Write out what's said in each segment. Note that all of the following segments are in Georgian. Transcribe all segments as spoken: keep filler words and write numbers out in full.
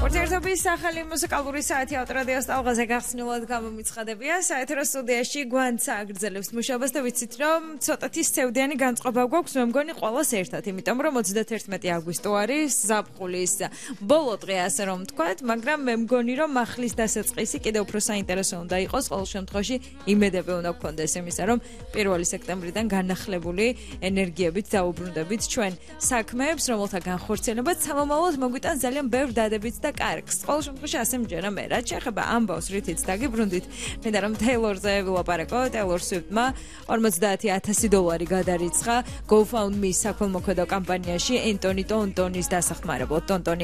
ურთიერთობის ახალი მუსიკალური საათი ავტორადიოს ტალღაზე გახსნილად გამომიცხადებია. საეთერო სტუდიაში გვანც აგრძელებს მუშაობას და ვიცით, რომ ცოტათი სევდიანი განწყობა გვაქვს, მე მგონი ყველას ერთად, იმიტომ რომ ოცდათერთმეტი აგვისტო არის ზაფხულის ბოლო დღე, ასე რომ ვთქვათ, მაგრამ მე მგონი რომ ახლის დასაწყისი კიდევ უფრო საინტერესო უნდა იყოს, ყოველ შემთხვევაში იმედები უნდა გქონდეს იმისა, რომ პირველი სექტემბრიდან განახლებული ენერგიებით დაუბრუნდებით ჩვენ საქმეებს, რომელთა განხორციელებაც სამომავლოდ მოგვიტან ძალიან ბევრ დადებით და კარგს. ყოველ შემთხვევაში ასე მჯერა მე. რაც შეეხება ამბავს, რითიც დაგიბრუნდით, მინდა რომ Taylor-ზე ვილაპარაკო. Taylor Swift-მა ორმოცდაათი ათასი დოლარი გადარიცხა GoFundMe საქველმოქმედო კამპანიაში Anthony Tontonis დასახმარებლად. Tontoni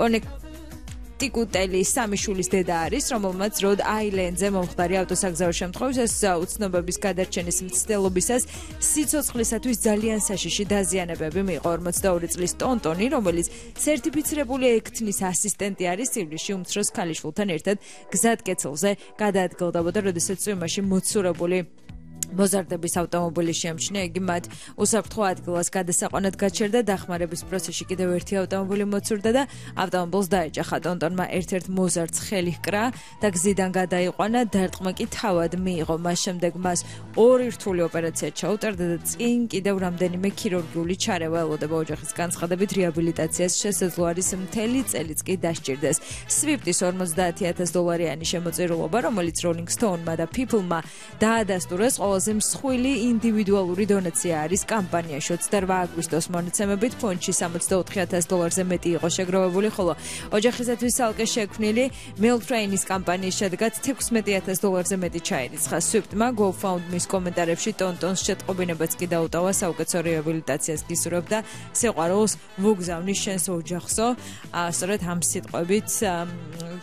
კუტელის სამი შვილის დედა არის, რომელმაც Rhode Island-ზე მომხდარი ავტოსაგზაო შემთხვევისას უცნობების გადარჩენის მცდელობისას სიცოცხლისათვის ძალიან საშიში დაზიანებები მიიღო. ორმოცდაორი წლის Tontoni, რომელიც სერტიფიცირებული ექთნის ასისტენტი არის, ივლისში უმცროს ქალიშვილთან ერთად გზატკეცილზე გადაადგილდებოდა, როდესაც იმაში მოცურებული მოზარდების ავტომობილი შეამჩნია, იგი მათ უსაფრთხო ადგილას გადასაყვანად გაჩერდა, დახმარების პროცესში კიდევ ერთი ავტომობილი მოცურდა და ავტომობილს დაეჯახა. Tontonმა ერთ-ერთ მოზარდს ხელი ჰკრა და გზიდან გადაიყვანა, დარტყმა კი თავად მიიღო. მას შემდეგ მას ორი რთული ოპერაცია ჩაუტარდა და წინ კიდევ რამდენიმე ქირურგიული ჩარევა ელოდება. ოჯახის განცხადებით რეაბილიტაციას შესაძლო არის მთელი წელიც კი დასჭირდეს. Swift-ის ორმოცდაათი ათასი დოლარიანი შემოწირულობა, რომელიც Rolling Stone-მა და People-მა დაადასტურეს, ყველაზე მსხვილი ინდივიდუალური დონაცია არის კამპანიაში. ოცდაორი აგვისტოს მონაცემებით ფონდში სამოცდაოთხი ათასი დოლარზე მეტი იყო შეგროვებული, ხოლო ოჯახისათვის ალკე შექმნილი Miltrain-ის კამპანიის შედეგად თექვსმეტი ათასი დოლარზე მეტი ჩაირიცხა. Swift-მა GoFundMe-ის კომენტარებში Tontons შეტყობინებაც კი დაუტოვა, საუკეთესო რეაბილიტაციას გისურვებდა, სიყვარულს ვუგზავნის შენს ოჯახსო. სწორედ ამ სიტყვებით